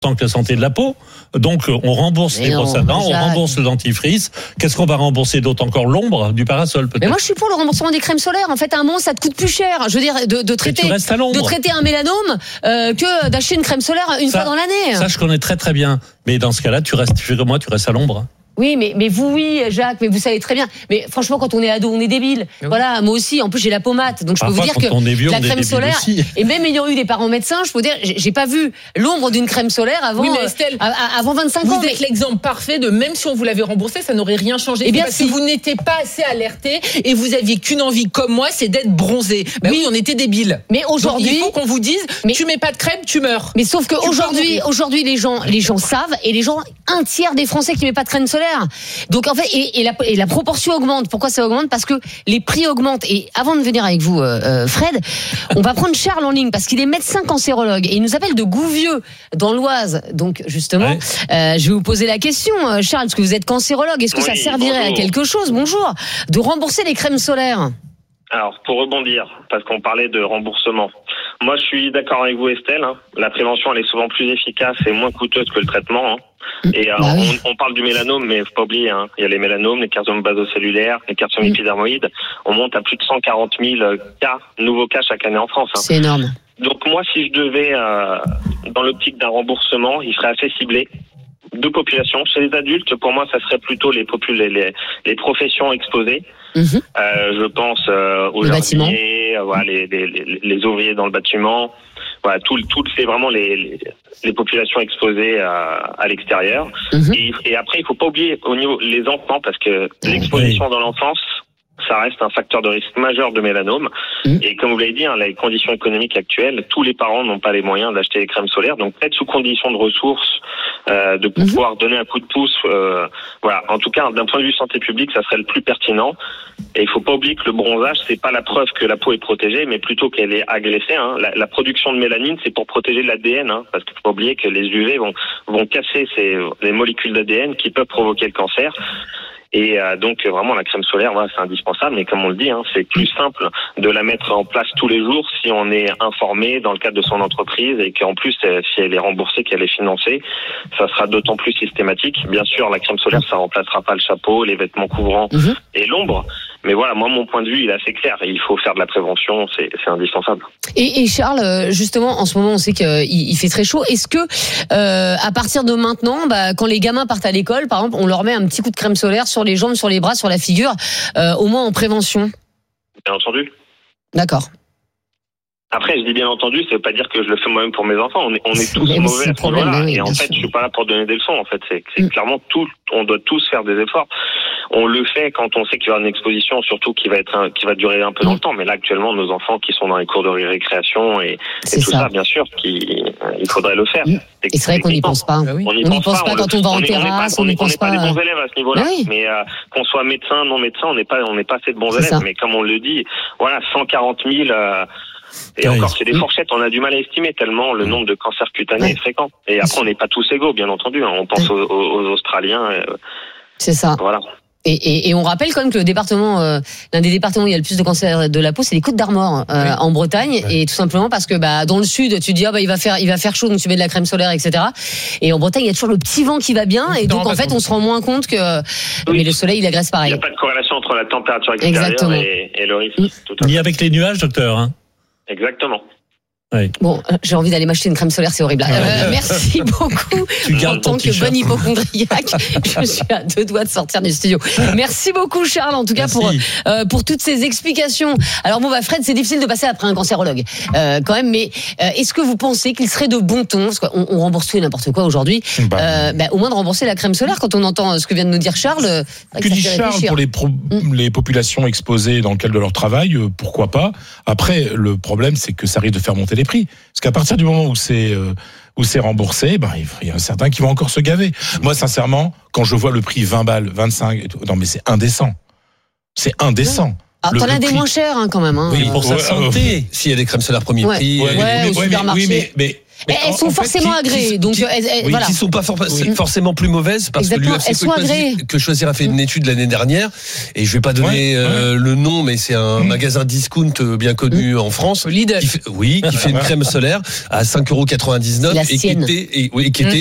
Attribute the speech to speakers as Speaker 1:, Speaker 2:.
Speaker 1: tant que la santé de la peau. Donc, on rembourse les brosses à dents, on rembourse le dentifrice. Qu'est-ce qu'on va rembourser d'autre encore? L'ombre du parasol, peut-être.
Speaker 2: Mais moi, je suis pour le remboursement des crèmes solaires. En fait, à un moment, ça te coûte plus cher. Je veux dire, de traiter un mélanome que d'acheter une crème solaire une fois dans l'année.
Speaker 1: Ça, je connais très très bien. Mais dans ce cas-là, tu fais comme moi, tu restes à l'ombre.
Speaker 2: Oui, mais vous, Jacques, mais vous savez très bien. Mais franchement, quand on est ado, on est débile. Oui. Voilà, moi aussi. En plus, j'ai la pommade, donc je peux vous dire que la crème solaire. Et même ayant eu des parents médecins, je peux vous dire, j'ai pas vu l'ombre d'une crème solaire avant.
Speaker 3: Oui, mais Estelle,
Speaker 2: avant 25 ans.
Speaker 3: Vous êtes l'exemple parfait de même si on vous l'avait remboursé, ça n'aurait rien changé.
Speaker 2: Eh bien,
Speaker 3: parce que vous n'étiez pas assez alerté et vous aviez qu'une envie comme moi, c'est d'être bronzé. Oui, on était débiles.
Speaker 2: Mais aujourd'hui,
Speaker 3: donc, il faut qu'on vous dise, tu mets pas de crème, tu meurs.
Speaker 2: Mais sauf que aujourd'hui, les gens savent, et les gens, un tiers des Français qui met pas de crème solaire. Donc en fait, et la proportion augmente. Pourquoi ça augmente? Parce que les prix augmentent. Et avant de venir avec vous, Fred, on va prendre Charles en ligne parce qu'il est médecin cancérologue et il nous appelle de Gouvieux dans l'Oise. Donc justement, je vais vous poser la question, Charles, parce que vous êtes cancérologue. Est-ce que ça servirait à quelque chose, de rembourser les crèmes solaires?
Speaker 4: Alors, pour rebondir, parce qu'on parlait de remboursement, moi je suis d'accord avec vous, Estelle. La prévention, elle est souvent plus efficace et moins coûteuse que le traitement. Et on parle du mélanome, mais faut pas oublier, il y a les mélanomes, les carcinomes basocellulaires, les carcinomes épidermoïdes. On monte à plus de 140 000 nouveaux cas chaque année en France.
Speaker 2: C'est énorme.
Speaker 4: Donc moi, si je devais, dans l'optique d'un remboursement, il serait assez ciblé. Deux populations. Chez les adultes, pour moi, ça serait plutôt les professions exposées. Je pense aux jardiniers, les ouvriers dans le bâtiment. Voilà, c'est vraiment les populations exposées à l'extérieur. Et après, il faut pas oublier au niveau les enfants, parce que l'exposition dans l'enfance, ça reste un facteur de risque majeur de mélanome. Et comme vous l'avez dit, les conditions économiques actuelles, tous les parents n'ont pas les moyens d'acheter des crèmes solaires. Donc peut-être sous condition de ressources, de pouvoir donner un coup de pouce. Voilà. En tout cas, d'un point de vue santé publique, ça serait le plus pertinent. Et il faut pas oublier que le bronzage, c'est pas la preuve que la peau est protégée, mais plutôt qu'elle est agressée. La production de mélanine, c'est pour protéger l'ADN, parce qu'il faut pas oublier que les UV vont casser les molécules d'ADN qui peuvent provoquer le cancer. Et donc vraiment la crème solaire, c'est indispensable, mais comme on le dit, c'est plus simple de la mettre en place tous les jours si on est informé dans le cadre de son entreprise et qu'en plus si elle est remboursée, qu'elle est financée, ça sera d'autant plus systématique. Bien sûr, la crème solaire, ça remplacera pas le chapeau, les vêtements couvrants et l'ombre. Mais voilà, moi, mon point de vue, il est assez clair. Il faut faire de la prévention, c'est indispensable.
Speaker 2: Et Charles, justement, en ce moment, on sait qu'il fait très chaud. Est-ce que, à partir de maintenant, quand les gamins partent à l'école, par exemple, on leur met un petit coup de crème solaire sur les jambes, sur les bras, sur la figure, au moins en prévention?
Speaker 4: Bien entendu.
Speaker 2: D'accord.
Speaker 4: Après, je dis bien entendu, ça veut pas dire que je le fais moi-même pour mes enfants. On est tous mauvais à ce moment-là. Et en fait, je suis pas là pour donner des leçons. En fait, c'est clairement on doit tous faire des efforts. On le fait quand on sait qu'il y aura une exposition, surtout qui va durer un peu dans le temps. Mais là, actuellement, nos enfants qui sont dans les cours de récréation et tout ça, bien sûr, il faudrait le faire.
Speaker 2: Et c'est vrai qu'on n'y pense pas. On n'y pense pas quand on va en terrasse. On n'y pense pas.
Speaker 4: On n'est pas des bons élèves à ce niveau-là. Mais qu'on soit médecin, non médecin, on n'est pas assez de bons élèves. Mais comme on le dit, voilà, 140 000. Et encore, c'est des fourchettes, on a du mal à estimer tellement le nombre de cancers cutanés est fréquent. Et après, on n'est pas tous égaux, bien entendu. On pense aux Australiens.
Speaker 2: C'est ça.
Speaker 4: Voilà.
Speaker 2: Et on rappelle quand même que l'un des départements où il y a le plus de cancers de la peau, c'est les Côtes d'Armor en Bretagne, et tout simplement parce que dans le sud, tu dis il va faire chaud, donc tu mets de la crème solaire, etc. Et en Bretagne, il y a toujours le petit vent qui va bien, et donc en fait, on se rend moins compte que mais le soleil, il agresse pareil.
Speaker 4: Il n'y a pas de corrélation entre la température extérieure et le risque.
Speaker 1: Ni avec les nuages, docteur.
Speaker 4: Exactement.
Speaker 1: Oui.
Speaker 2: Bon, j'ai envie d'aller m'acheter une crème solaire, c'est horrible. Merci beaucoup. En tant que bonne hypochondriaque, je suis à 2 doigts de sortir du studio. Merci beaucoup, Charles, en tout cas pour toutes ces explications. Alors Fred, c'est difficile de passer après un cancérologue, quand même. Mais est-ce que vous pensez qu'il serait de bon ton, parce qu'on rembourse tout et n'importe quoi aujourd'hui, au moins de rembourser la crème solaire quand on entend ce que vient de nous dire Charles.
Speaker 5: Que dit Charles pour les populations exposées dans le cadre de leur travail, pourquoi pas. Après, le problème, c'est que ça risque de faire monter les prix. Parce qu'à partir du moment où c'est remboursé, il y en a certains qui vont encore se gaver. Moi, sincèrement, quand je vois le prix 20 balles, 25, non mais c'est indécent. C'est indécent.
Speaker 2: Alors, t'en as des moins chers, quand même.
Speaker 6: Oui, pour sa santé. S'il y a des crèmes solaires premier prix.
Speaker 5: Oui, mais
Speaker 2: Elles sont forcément agréées. Donc, voilà.
Speaker 6: Qui sont pas forcément plus mauvaises parce
Speaker 2: Exactement.
Speaker 6: que que Choisir a fait une étude l'année dernière et je vais pas donner le nom, mais c'est un magasin discount bien connu en France.
Speaker 3: Lidl.
Speaker 6: Qui fait une crème solaire à 5,99 € et qui était